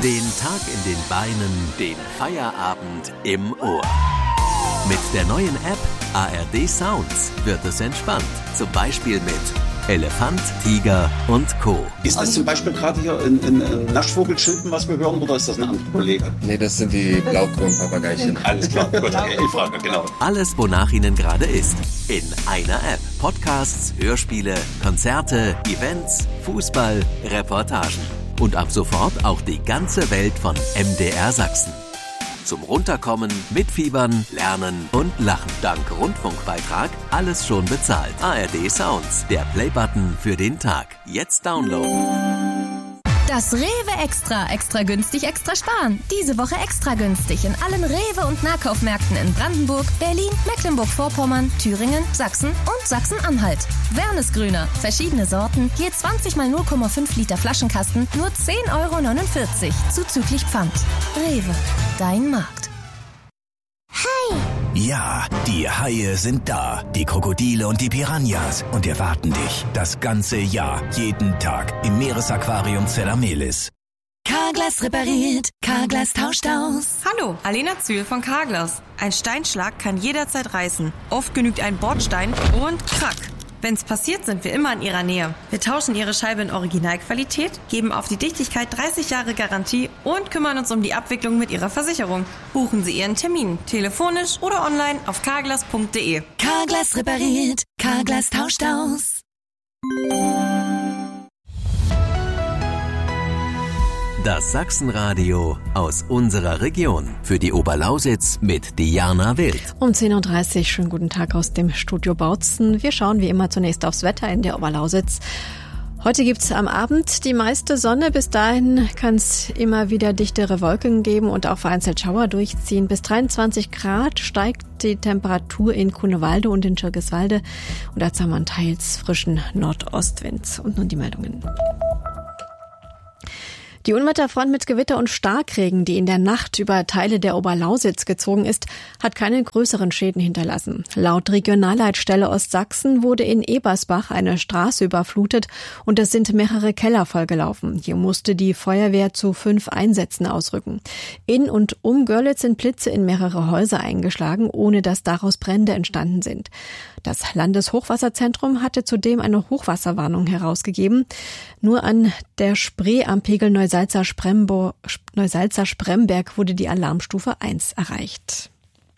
Den Tag in den Beinen, den Feierabend im Ohr. Mit der neuen App ARD Sounds wird es entspannt. Zum Beispiel mit Elefant, Tiger und Co. Ist das zum Beispiel gerade hier ein Naschvogelschilpen, was wir hören, oder ist das ein anderer Kollege? Nee, das sind die Blaukronpapageichen. Alles klar, gut, okay, ich frage, genau. Alles, wonach Ihnen gerade ist. In einer App. Podcasts, Hörspiele, Konzerte, Events, Fußball, Reportagen. Und ab sofort auch die ganze Welt von MDR Sachsen. Zum Runterkommen, mitfiebern, lernen und lachen. Dank Rundfunkbeitrag alles schon bezahlt. ARD Sounds, der Playbutton für den Tag. Jetzt downloaden. Das Rewe Extra günstig, extra sparen. Diese Woche extra günstig in allen Rewe- und Nahkaufmärkten in Brandenburg, Berlin, Mecklenburg-Vorpommern, Thüringen, Sachsen und Sachsen-Anhalt. Wernesgrüner, verschiedene Sorten, je 20 mal 0,5 Liter Flaschenkasten, nur 10,49 € zuzüglich Pfand. Rewe, dein Markt. Ja, die Haie sind da, die Krokodile und die Piranhas und erwarten dich das ganze Jahr, jeden Tag im Meeresaquarium Zellamelis. Carglass repariert, Carglass tauscht aus. Hallo, Alena Zühl von Carglass. Ein Steinschlag kann jederzeit reißen. Oft genügt ein Bordstein und krack. Wenn's passiert, sind wir immer in Ihrer Nähe. Wir tauschen Ihre Scheibe in Originalqualität, geben auf die Dichtigkeit 30 Jahre Garantie und kümmern uns um die Abwicklung mit Ihrer Versicherung. Buchen Sie Ihren Termin, telefonisch oder online auf carglass.de. Carglass repariert, Carglass tauscht aus. Das Sachsenradio aus unserer Region. Für die Oberlausitz mit Diana Wild. Um 10.30 Uhr, schönen guten Tag aus dem Studio Bautzen. Wir schauen wie immer zunächst aufs Wetter in der Oberlausitz. Heute gibt's am Abend die meiste Sonne. Bis dahin kann es immer wieder dichtere Wolken geben und auch vereinzelt Schauer durchziehen. Bis 23 Grad steigt die Temperatur in Grunewalde und in Schirgiswalde. Und dazu haben wir einen teils frischen Nordostwind. Und nun die Meldungen. Die Unwetterfront mit Gewitter und Starkregen, die in der Nacht über Teile der Oberlausitz gezogen ist, hat keine größeren Schäden hinterlassen. Laut Regionalleitstelle Ostsachsen wurde in Ebersbach eine Straße überflutet und es sind mehrere Keller vollgelaufen. Hier musste die Feuerwehr zu 5 Einsätzen ausrücken. In und um Görlitz sind Blitze in mehrere Häuser eingeschlagen, ohne dass daraus Brände entstanden sind. Das Landeshochwasserzentrum hatte zudem eine Hochwasserwarnung herausgegeben. Nur an der Spree am Pegel Neusalza Spremberg wurde die Alarmstufe 1 erreicht.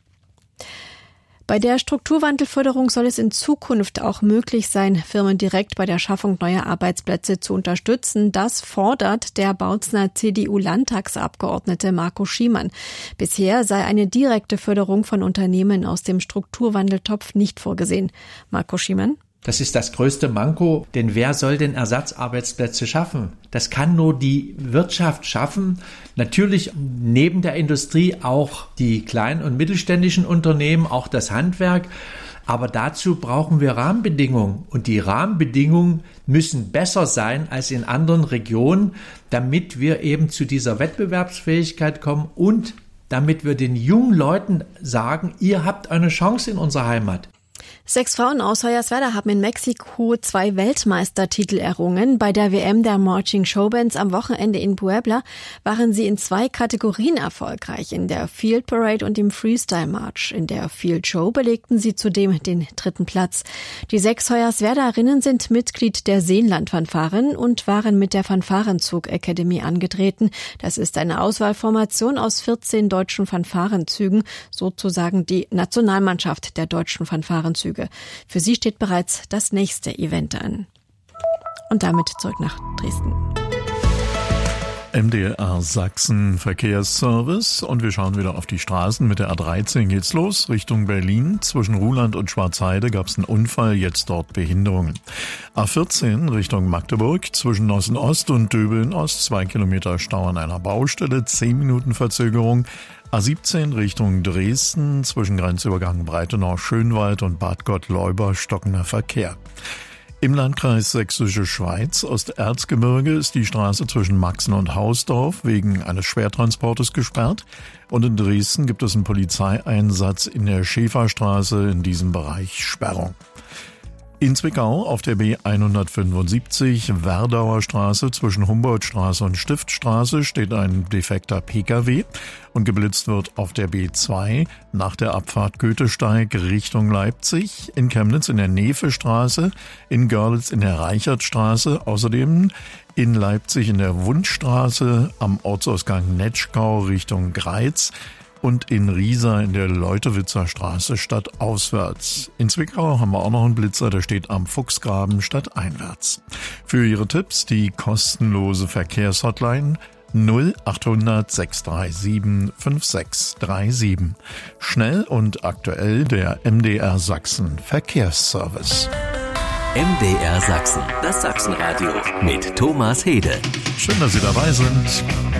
Bei der Strukturwandelförderung soll es in Zukunft auch möglich sein, Firmen direkt bei der Schaffung neuer Arbeitsplätze zu unterstützen. Das fordert der Bautzener CDU-Landtagsabgeordnete Marco Schiemann. Bisher sei eine direkte Förderung von Unternehmen aus dem Strukturwandeltopf nicht vorgesehen. Marco Schiemann. Das ist das größte Manko, denn wer soll denn Ersatzarbeitsplätze schaffen? Das kann nur die Wirtschaft schaffen. Natürlich neben der Industrie auch die kleinen und mittelständischen Unternehmen, auch das Handwerk. Aber dazu brauchen wir Rahmenbedingungen. Und die Rahmenbedingungen müssen besser sein als in anderen Regionen, damit wir eben zu dieser Wettbewerbsfähigkeit kommen und damit wir den jungen Leuten sagen, ihr habt eine Chance in unserer Heimat. 6 Frauen aus Hoyerswerda haben in Mexiko 2 Weltmeistertitel errungen. Bei der WM der Marching Showbands am Wochenende in Puebla waren sie in 2 Kategorien erfolgreich, in der Field Parade und im Freestyle March. In der Field Show belegten sie zudem den 3. Platz. Die 6 Hoyerswerderinnen sind Mitglied der Seenland-Fanfaren und waren mit der Fanfarenzug Academy angetreten. Das ist eine Auswahlformation aus 14 deutschen Fanfarenzügen, sozusagen die Nationalmannschaft der deutschen Fanfarenzüge. Für sie steht bereits das nächste Event an. Und damit zurück nach Dresden. MDR Sachsen Verkehrsservice und wir schauen wieder auf die Straßen. Mit der A13 geht's los, Richtung Berlin. Zwischen Ruhland und Schwarzheide gab's einen Unfall, jetzt dort Behinderungen. A14 Richtung Magdeburg, zwischen Nossen Ost und Döbeln Ost, 2 Kilometer Stau an einer Baustelle, 10 Minuten Verzögerung. A17 Richtung Dresden, zwischen Grenzübergang Breitenau-Schönwald und Bad Gottleuba stockender Verkehr. Im Landkreis Sächsische Schweiz, Osterzgebirge, ist die Straße zwischen Maxen und Hausdorf wegen eines Schwertransportes gesperrt. Und in Dresden gibt es einen Polizeieinsatz in der Schäferstraße, in diesem Bereich Sperrung. In Zwickau auf der B175 Werdauer Straße zwischen Humboldtstraße und Stiftstraße steht ein defekter Pkw und geblitzt wird auf der B2 nach der Abfahrt Goethesteig Richtung Leipzig, in Chemnitz in der Nevestraße, in Görlitz in der Reichertstraße, außerdem in Leipzig in der Wundstraße am Ortsausgang Netschkau Richtung Greiz und in Riesa in der Leutewitzer Straße stadtauswärts. In Zwickau haben wir auch noch einen Blitzer, der steht am Fuchsgraben stadteinwärts. Für Ihre Tipps die kostenlose Verkehrshotline 0800 637 5637. Schnell und aktuell der MDR Sachsen Verkehrsservice. MDR Sachsen, das Sachsenradio mit Thomas Hede. Schön, dass Sie dabei sind.